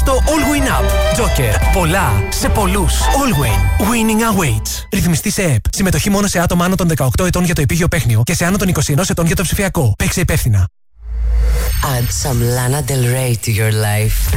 το All Win Up. Joker. Πολλά σε πολλούς. All Win. Winning awaits. Ρυθμιστή σε ΕΠ. Συμμετοχή μόνο σε άτομα άνω των 18 ετών για το επίγειο παίχνιο και σε άνω των 21 ετών για το ψηφιακό. Παίξε υπεύθυνα. Add some Lana Del Rey to your life.